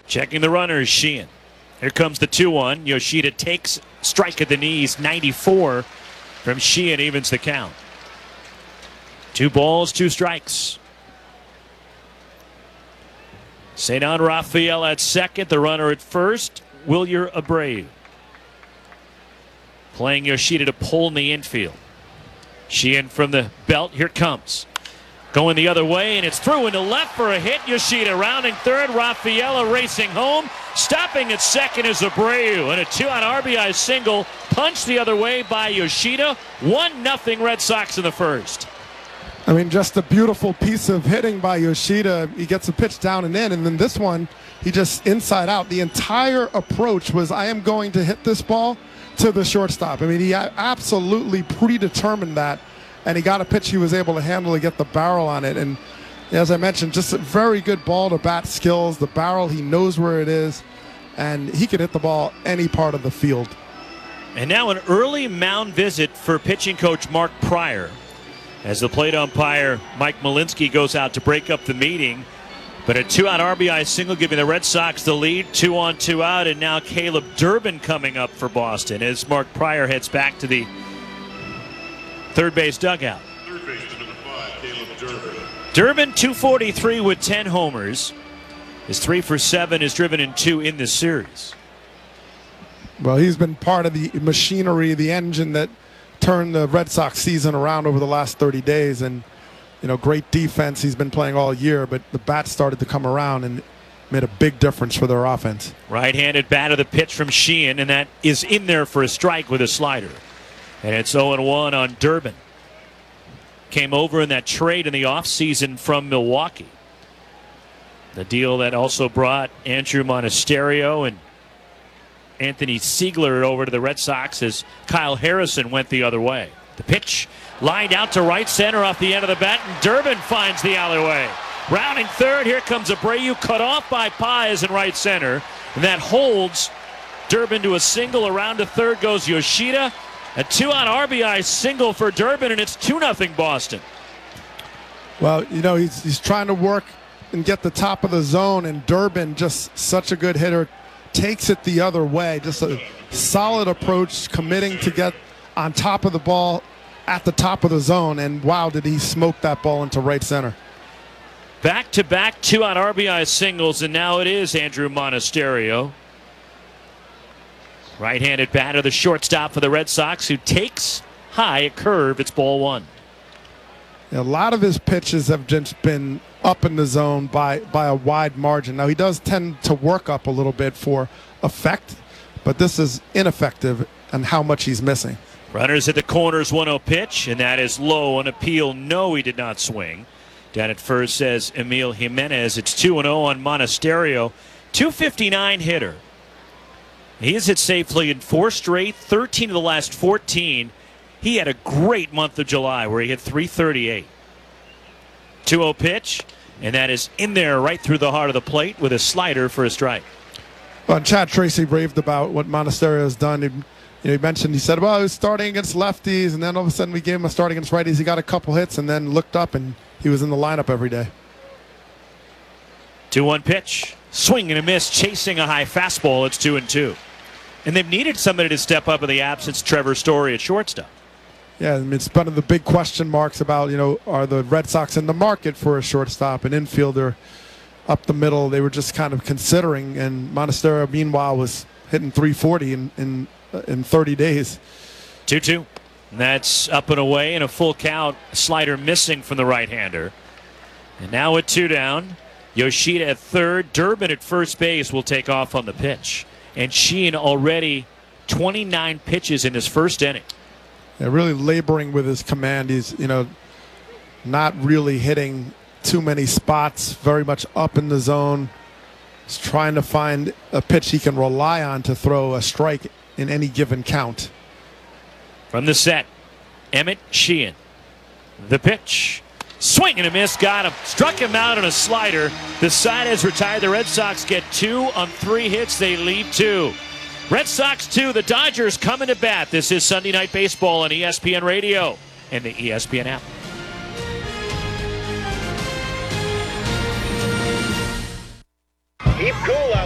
Checking the runners, Sheehan. Here comes the 2-1. Yoshida takes strike at the knees. 94 from Sheehan evens the count. 2 balls, 2 strikes. Ceddanne Rafael at second. The runner at first, Wilyer Abreu. Playing Yoshida to pull in the infield. Sheehan from the belt. Here comes. Going the other way, and it's through into left for a hit. Yoshida rounding third. Rafaela racing home. Stopping at second is Abreu. And a 2-out RBI single. Punched the other way by Yoshida. 1-0 Red Sox in the first. I mean, just a beautiful piece of hitting by Yoshida. He gets a pitch down and in, and then this one, he just inside out. The entire approach was, I am going to hit this ball to the shortstop. I mean, he absolutely predetermined that, and he got a pitch he was able to handle to get the barrel on it. And as I mentioned, just a very good ball to bat skills. The barrel, he knows where it is, and he could hit the ball any part of the field. And now an early mound visit for pitching coach Mark Prior, as the plate umpire Mike Malinsky goes out to break up the meeting. But a 2-out RBI single giving the Red Sox the lead. 2 on, 2 out, and now Caleb Durbin coming up for Boston as Mark Prior heads back to the third base dugout. Third baseman number 5, Caleb Durbin. Durbin 243 with 10 homers. His 3 for 7 is driven in 2 in this series. Well, he's been part of the machinery, the engine that turned the Red Sox season around over the last 30 days. And, you know, great defense he's been playing all year, but the bat started to come around and made a big difference for their offense. Right-handed bat of the pitch from Sheehan, and that is in there for a strike with a slider. And it's 0-1 on Durbin. Came over in that trade in the offseason from Milwaukee. The deal that also brought Andrew Monasterio and Anthony Siegler over to the Red Sox as Kyle Harrison went the other way. The pitch lined out to right center off the end of the bat, and Durbin finds the alleyway. Rounding third, here comes Abreu, cut off by Paz in right center. And that holds Durbin to a single. Around to third goes Yoshida. A 2-out RBI single for Durbin, and it's 2-0 Boston. Well, you know, he's trying to work and get the top of the zone, and Durbin, just such a good hitter, takes it the other way. Just a solid approach, committing to get on top of the ball at the top of the zone, and wow, did he smoke that ball into right center. Back-to-back 2-out RBI singles, and now it is Andrew Monasterio. Right-handed batter, the shortstop for the Red Sox, who takes high a curve. It's ball 1. A lot of his pitches have just been up in the zone by a wide margin. Now, he does tend to work up a little bit for effect, but this is ineffective and how much he's missing. Runners at the corners, 1-0 pitch, and that is low. An appeal, no, he did not swing. Down at first says Emil Jimenez. It's 2-0 on Monasterio. 259 hitter. He has hit safely in 4 straight, 13 of the last 14. He had a great month of July where he hit 338. 2-0 pitch, and that is in there right through the heart of the plate with a slider for a strike. Well, Chad Tracy raved about what Monasterio has done. He mentioned, he said, well, he was starting against lefties, and then all of a sudden we gave him a start against righties. He got a couple hits and then looked up, and he was in the lineup every day. 2-1 pitch. Swing and a miss, chasing a high fastball. It's 2-2. And they've needed somebody to step up in the absence of Trevor Story at shortstop. Yeah, I mean, it's one of the big question marks about, are the Red Sox in the market for a shortstop, an infielder up the middle? They were just kind of considering, and Monasterio, meanwhile, was hitting 340 in 30 days. 2-2. And that's up and away, and a full count. Slider missing from the right-hander. And now with 2 down, Yoshida at third. Durbin at first base will take off on the pitch. And Sheehan already 29 pitches in his first inning. Yeah, really laboring with his command. He's, not really hitting too many spots, very much up in the zone. He's trying to find a pitch he can rely on to throw a strike in any given count. From the set, Emmett Sheehan. The pitch. Swing and a miss, got him. Struck him out on a slider. The side has retired. The Red Sox get 2 on 3 hits. They lead 2. Red Sox 2, the Dodgers coming to bat. This is Sunday Night Baseball on ESPN Radio and the ESPN app. Keep cool out.